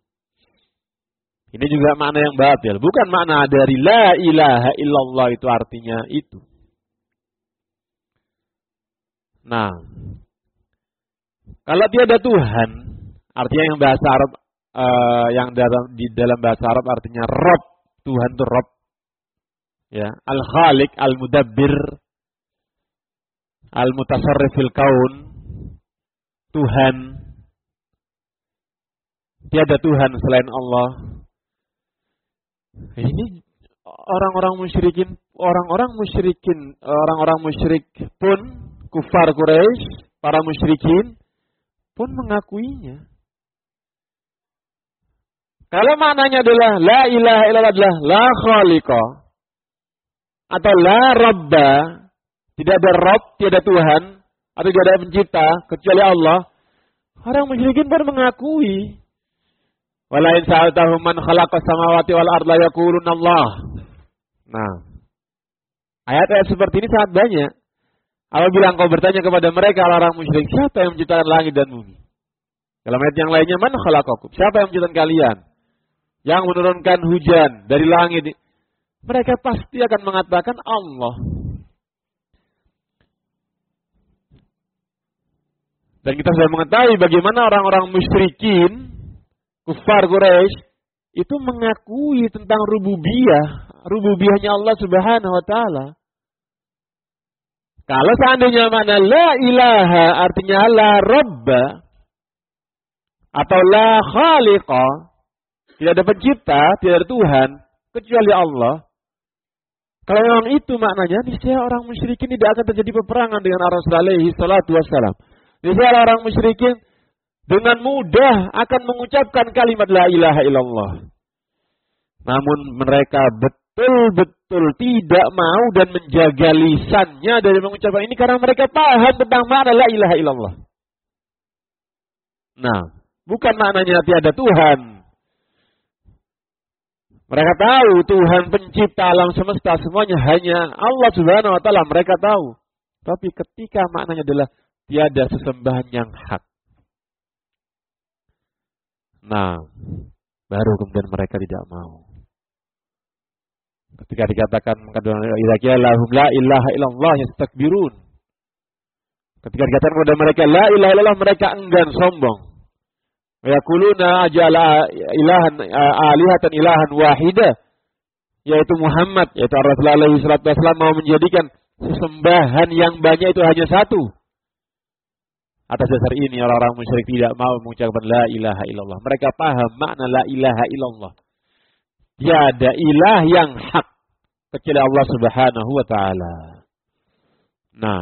Ini juga makna yang batil. Bukan makna dari la ilaha illallah itu artinya itu. Nah, kalau tiada Tuhan, artinya yang bahasa Arab, uh, yang dalam di dalam bahasa Arab artinya Rabb. Tuhan itu Rabb. Ya, Al-Khaliq, Al-Mudabbir, Al-Mutasarrif fil Kaun, Tuhan. Tiada Tuhan selain Allah. Ini orang-orang musyrikin, orang-orang musyrikin, orang-orang musyrik pun, kufar Quraisy, para musyrikin pun mengakuinya. Kalau maknanya adalah la ilaha illallah adalah la khaliqa atau la rabba, tidak ada Rabb, tidak ada Tuhan, atau tidak ada pencipta kecuali Allah. Orang musyrikin pun mengakui. Wala in sa'altahum man khalaqas samawati wal arda yaquluna Allah. Nah, ayat-ayat seperti ini sangat banyak. Apabila engkau bertanya kepada mereka orang musyrik, siapa yang menciptakan langit dan bumi? Dalam ayat yang lainnya, man khalaqakum? Siapa yang menciptakan kalian? Yang menurunkan hujan dari langit? Mereka pasti akan mengatakan Allah. Dan kita sudah mengetahui bagaimana orang-orang musyrikin, kufar Quraisy, itu mengakui tentang rububiyah, rububiyahnya Allah Subhanahu wa taala. Kalau seandainya makna la ilaha artinya la rabba atau la khaliqa, tidak ada pencipta, tidak ada Tuhan kecuali Allah. Kalau memang itu maknanya, niscaya orang musyrikin tidak akan terjadi peperangan dengan Rasulullah alaihi salatu wassalam. Niscaya orang musyrikin dengan mudah akan mengucapkan kalimat la ilaha illallah. Namun mereka betul-betul tidak mau dan menjaga lisannya dari mengucapkan ini karena mereka paham tentang makna la ilaha illallah. Nah, bukan maknanya tiada Tuhan. Mereka tahu Tuhan pencipta alam semesta semuanya hanya Allah Subhanahu wa taala, mereka tahu. Tapi ketika maknanya adalah tiada sesembahan yang hak. Nah, baru kemudian mereka tidak mau. Ketika dikatakan idza qila lahum la ilaha illallah yastakbirun. Ketika dikatakan kepada mereka la ilaha illallah, mereka enggan, sombong. Wa yaquluna ajala ilahan alihatan ilahan wahida, yaitu Muhammad, yaitu Rasulullah alaihi salatu wasallam mau menjadikan sesembahan yang banyak itu hanya satu. Atas dasar ini orang-orang musyrik tidak mau mengucapkan la ilaha illallah. Mereka paham makna la ilaha illallah. Tiada ilah yang hak kecuali Allah Subhanahu wa taala. Nah,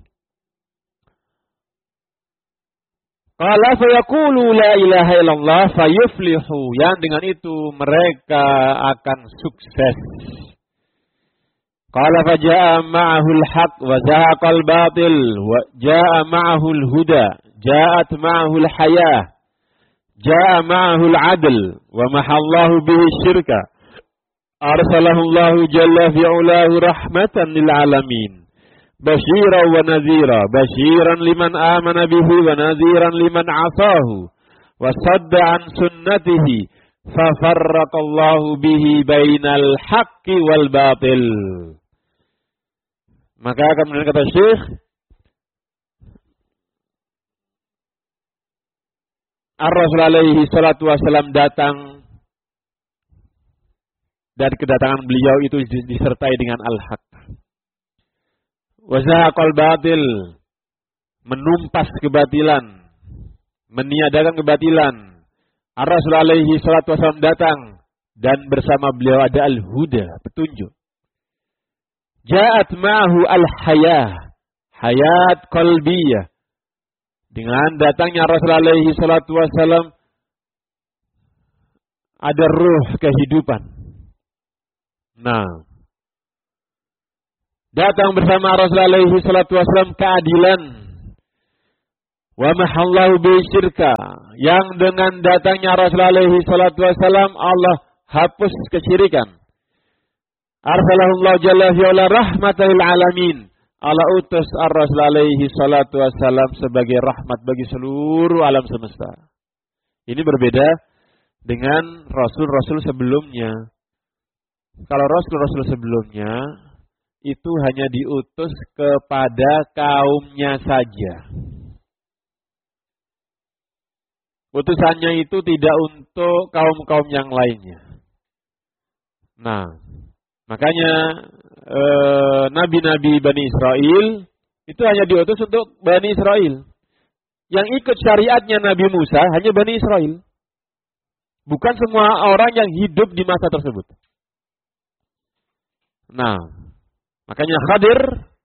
qala fa yaqulu la ilaha illallah fayuflihu, yang dengan itu mereka akan sukses. Qala fa jaa ma'ahu al-haq wa zahaqa al-batil wa jaa ma'ahu al-huda, ja'at ma'ahu al-hayah, jaa ma'ahu al-'adl wa mahallahu bihi syirka. Arsalahu Allah jalla fi'ulahu rahmatan lil alamin. Basyiran wa nadhira, basyiran liman amana bihi wa nadhiran liman 'asahu wa sadda 'an sunnatihi, fa farraqallahu bihi bainal haqqi wal batil. Maka kemudian kata Syekh, Ar-Rasul alaihi salatu wasallam datang, dan kedatangan beliau itu disertai dengan al-haq. Wa zahaqal batil, menumpas kebatilan, meniadakan kebatilan. Ar-Rasul alaihi salatu wasallam datang, dan bersama beliau ada al-huda, petunjuk. Ja'at ma'ahu al-hayah, hayat qalbiyah, Dengan datangnya Rasulullah alaihi salatu wassalam ada ruh kehidupan. Nah, datang bersama Rasulullah alaihi salatu wassalam keadilan. Wa mahallahu bi syirka. Yang dengan datangnya Rasulullah alaihi salatu wassalam Allah hapus kesyirikan. Arsalahullah jalla fi'ala rahmatal alamin. Allah utus ar-Rasul alaihi salatu wassalam sebagai rahmat bagi seluruh alam semesta. Ini berbeda dengan rasul-rasul sebelumnya. Kalau rasul-rasul sebelumnya itu hanya diutus kepada kaumnya saja. Utusannya itu tidak untuk kaum-kaum yang lainnya. Nah, makanya eh, nabi-nabi Bani Israel itu hanya diutus untuk Bani Israel. Yang ikut syariatnya Nabi Musa hanya Bani Israel. Bukan semua orang yang hidup di masa tersebut. Nah, makanya Khadir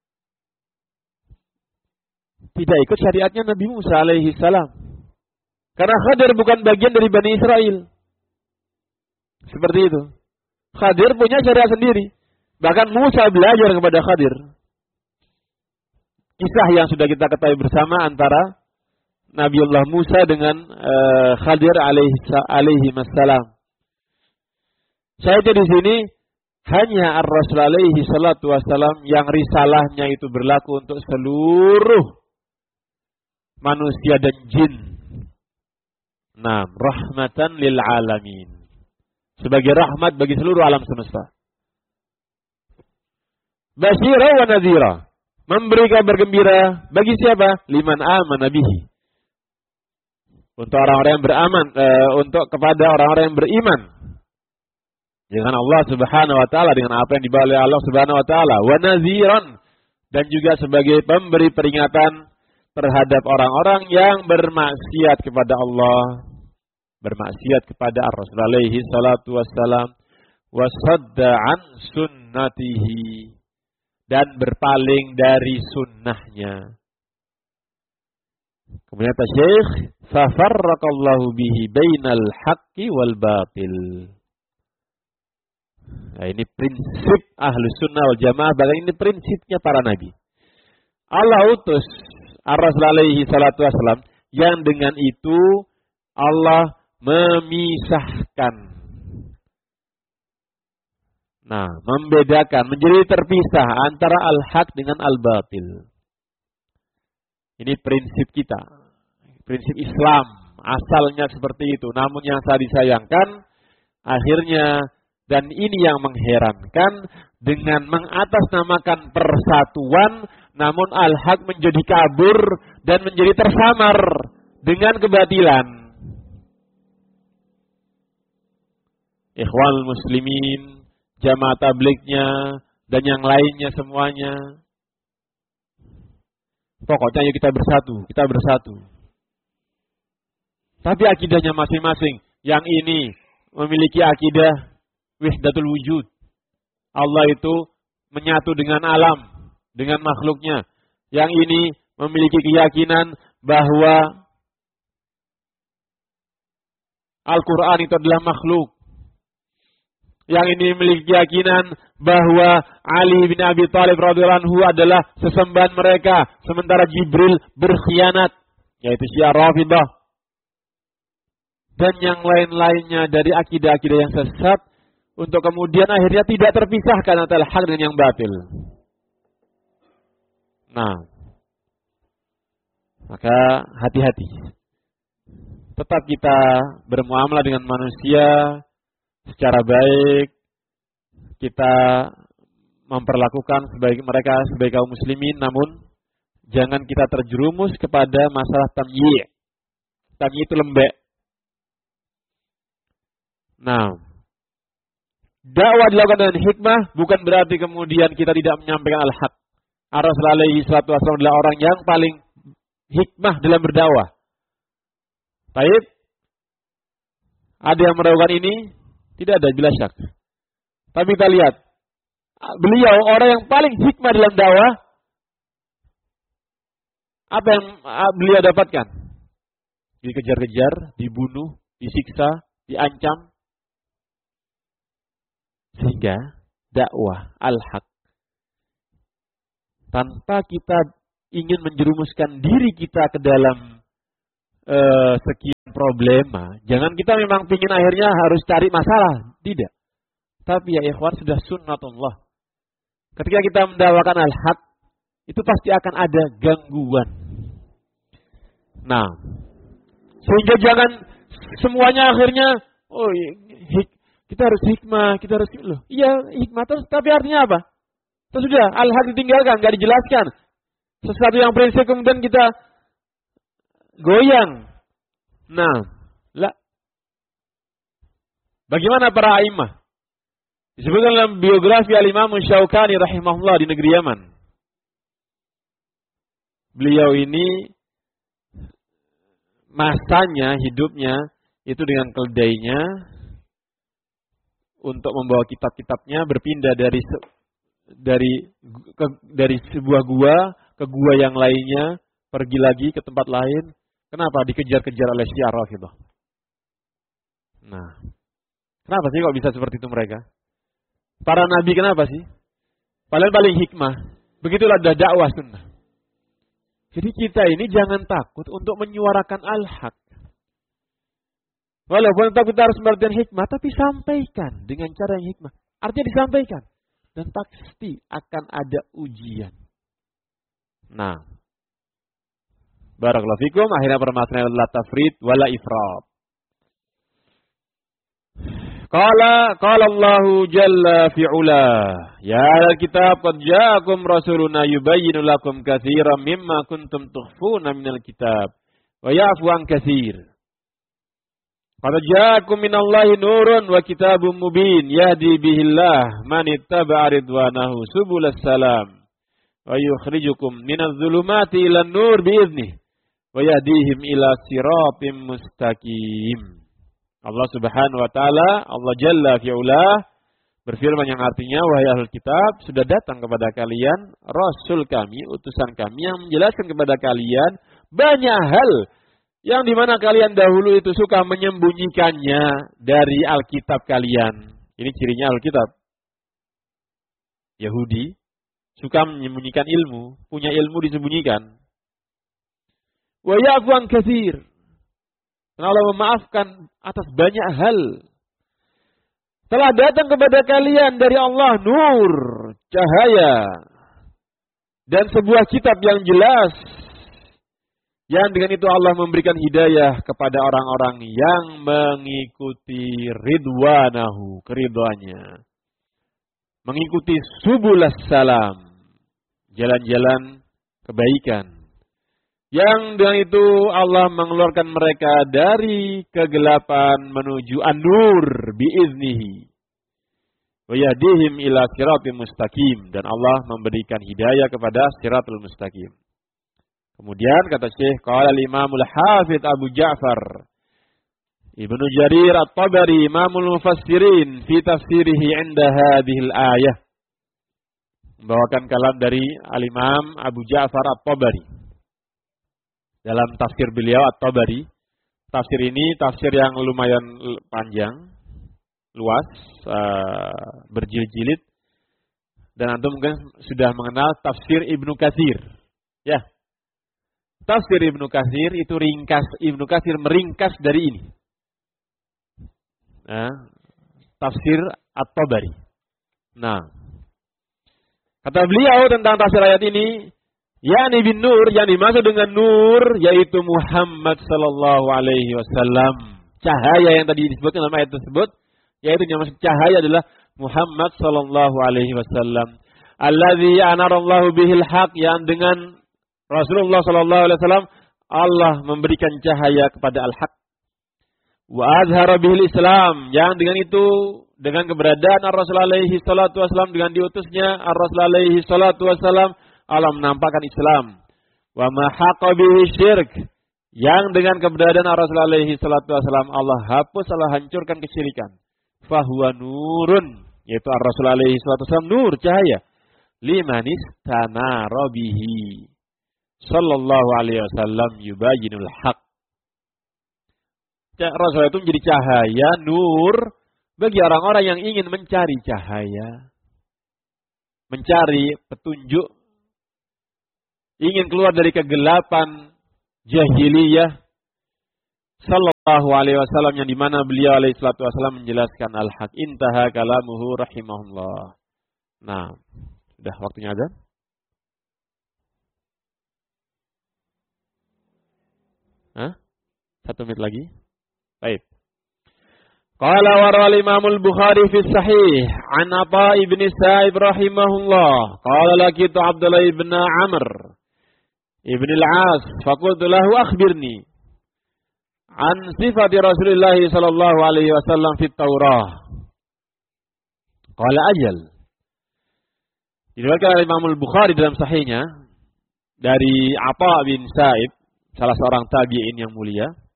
tidak ikut syariatnya Nabi Musa alaihi salam. Karena Khadir bukan bagian dari Bani Israel. Seperti itu. Khadir punya syariat sendiri. Bahkan Musa belajar kepada Khadir. Kisah yang sudah kita ketahui bersama antara Nabiullah Musa dengan uh, Khadir alaihi, alaihi wassalam. Saya di sini hanya Ar-Rasul alaihi salatu wassalam yang risalahnya itu berlaku untuk seluruh manusia dan jin. Nah, rahmatan lil alamin. Sebagai rahmat bagi seluruh alam semesta. Basyira wa nadhira. Memberi kabar gembira bagi siapa? Liman amana bihi. Untuk orang-orang yang beraman, e, untuk kepada orang-orang yang beriman dengan Allah Subhanahu wa taala, dengan apa yang dibawa oleh Allah Subhanahu wa taala. Wa nadhiran, dan juga sebagai pemberi peringatan terhadap orang-orang yang bermaksiat kepada Allah, bermaksiat kepada Ar-Rasul alaihi salatu wassalam, wasadda an sunnatihi, dan berpaling dari sunnahnya. Kemudian kata Syekh, fafarraqallahu bihi bainal haqqi wal batil. Nah, ini prinsip Ahlus Sunnah wal Jamaah, bahkan ini prinsipnya para nabi. Allah utus Ar-Rasul alaihi salatu wassalam yang dengan itu Allah memisahkan. Nah, membedakan, menjadi terpisah antara al-haq dengan al-batil. Ini prinsip kita. Prinsip Islam. Asalnya seperti itu. Namun yang saya disayangkan, akhirnya, dan ini yang mengherankan, dengan mengatasnamakan persatuan, namun al-haq menjadi kabur dan menjadi tersamar dengan kebatilan. Ikhwal muslimin, jamaah tablignya, dan yang lainnya semuanya. Pokoknya ayo kita bersatu, kita bersatu. Tapi akidahnya masing-masing. Yang ini memiliki akidah wahdatul wujud. Allah itu menyatu dengan alam, dengan makhluknya. Yang ini memiliki keyakinan bahwa Al-Quran itu adalah makhluk. Yang ini memiliki keyakinan bahwa Ali bin Abi Thalib radhiyallahu anhu adalah sesembahan mereka, sementara Jibril berkhianat, yaitu Syiah Rafidah. Dan yang lain-lainnya dari akidah-akidah yang sesat, untuk kemudian akhirnya tidak terpisahkan antara hak dengan yang batil. Nah, maka hati-hati. Tetap kita bermuamalah dengan manusia secara baik, kita memperlakukan sebaik mereka sebagai kaum muslimin, namun jangan kita terjerumus kepada masalah tamyi'. Tamyi' itu lembek. Nah, dakwah dilakukan dengan hikmah bukan berarti kemudian kita tidak menyampaikan al-haq. Ar-Rasul alaihi salatu wassalam adalah orang yang paling hikmah dalam berdakwah. Baik, ada yang meragukan ini? Tidak ada, bila syak. Tapi kita lihat, beliau orang yang paling hikmah dalam dakwah. Apa yang beliau dapatkan? Dikejar-kejar, dibunuh, disiksa, diancam. Sehingga dakwah al-haq, tanpa kita ingin menjerumuskan diri kita ke dalam uh, sekian problema, jangan kita memang ingin akhirnya harus cari masalah. Tidak. Tapi ya ikhwan, sudah sunnatullah. Ketika kita mendakwakan al-haq, itu pasti akan ada gangguan. Nah, sehingga jangan semuanya akhirnya, oh hik, kita harus hikmah, kita harus loh. Iya hikmah terus, tapi artinya apa? Terus sudah al-haq ditinggalkan, nggak dijelaskan. Sesuatu yang prinsip kemudian kita goyang. Nah, lah. Bagaimana para a'immah? Disebutkan dalam biografi Al-Imam Syaukani rahimahullah di negeri Yaman. Beliau ini masanya, hidupnya itu dengan keledainya untuk membawa kitab-kitabnya berpindah dari dari ke, dari sebuah gua ke gua yang lainnya, pergi lagi ke tempat lain. Kenapa? Dikejar-kejar oleh Syiah Rafidhah. Nah, kenapa sih kok bisa seperti itu mereka? Para nabi kenapa sih? Paling paling hikmah. Begitulah dakwah sunnah. Jadi kita ini jangan takut untuk menyuarakan al-haq. Walaupun tetap kita harus memberikan hikmah, tapi sampaikan dengan cara yang hikmah. Artinya disampaikan. Dan pasti akan ada ujian. Nah. Barakallahu fikum. Akhirnya permasalahan la tafrid wala ifrat. Qala qala Allahu jalla fi'ula. Ya al-kitab qad ja'akum rasuluna yubayyinu lakum katsiran mimma kuntum tukhfuna minal kitab wa ya'fu an katsir. Qad ja'akum minallahi nurun wa kitabun mubin yahdi bihillah man ittaba'a ridwanahu subulas salam wa yukhrijukum minadh dhulumati ilan nur bi'idnihi wa yahdihim ila siratim mustaqim. Allah Subhanahu wa taala, Allah Jalla fi'ula berfirman yang artinya, wahai ahlul kitab, sudah datang kepada kalian rasul kami, utusan kami yang menjelaskan kepada kalian banyak hal yang dimana kalian dahulu itu suka menyembunyikannya dari Alkitab kalian. Ini cirinya Alkitab. Yahudi suka menyembunyikan ilmu, punya ilmu disembunyikan. Wa ya'fu an katsir. Dan Allah memaafkan atas banyak hal. Telah datang kepada kalian dari Allah nur, cahaya, dan sebuah kitab yang jelas. Yang dengan itu Allah memberikan hidayah kepada orang-orang yang mengikuti ridwanahu, keridhaannya. Mengikuti subulas salam, jalan-jalan kebaikan. Yang dengan itu Allah mengeluarkan mereka dari kegelapan menuju an-nur biiznihi. Wa yahdihim ila siratal mustaqim, dan Allah memberikan hidayah kepada siratal mustaqim. Kemudian kata Syekh qala al-Imamul Hafidz Abu Ja'far Ibnu Jarir At-Tabari Imamul Mufassirin fi tafsirihi 'inda hadhil ayah. Membawakan kalam dari al-Imam Abu Ja'far At-Tabari. Dalam tafsir beliau At-Tabari, tafsir ini tafsir yang lumayan panjang, luas, uh, berjilid-jilid, dan antum mungkin sudah mengenal tafsir Ibnu Katsir. Ya, tafsir Ibnu Katsir itu ringkas, Ibnu Katsir meringkas dari ini. Nah, tafsir At-Tabari. Nah, kata beliau tentang tafsir ayat ini, yakni bin nur, yang dimaksud dengan nur yaitu Muhammad sallallahu alaihi wasallam. Cahaya yang tadi disebutkan dalam ayat tersebut, yaitu yang maksud cahaya adalah Muhammad sallallahu alaihi wasallam. Allazi anarallahu bihil haq, yang dengan Rasulullah sallallahu alaihi wasallam Allah memberikan cahaya kepada al-haq. Wa azhara bihil Islam, yang dengan itu, dengan keberadaan Ar-Rasul alaihi salatu wasallam, dengan diutusnya Ar-Rasul alaihi salatu wasallam, Allah menampakkan Islam. Wa ma haqa bihi syirk, yang dengan keberadaan Rasul alaihi salatu wasallam Allah hapus, Allah hancurkan kesyirikan. Fahuwa nurun, yaitu Rasul alaihi salatu wasallam nur, cahaya. Limanis tanara bihi, sallallahu alaihi wasallam yubayyinul haq. Rasul itu menjadi cahaya, nur bagi orang-orang yang ingin mencari cahaya, mencari petunjuk, ingin keluar dari kegelapan jahiliyah. Sallallahu alaihi wasallam yang dimana beliau alaihi salatu wasallam menjelaskan al-haq. Intaha kalamuhu rahimahullah. Nah, sudah waktunya azan. Hah? Satu menit lagi. Baik. Qala waral Imam al-Bukhari fi sahih an Atha ibn Sa'ib rahimahullah. Qala laqitu Abdullah ibn Amr ibn al-As faqultu lahu akhbirni an sifati Rasulullah sallallahu alaihi wasallam fi Taurah. Qala ajal. Diriwayatkan oleh Imam al-Bukhari dalam sahihnya dari Atha bin Sa'ib, salah seorang tabi'in yang mulia.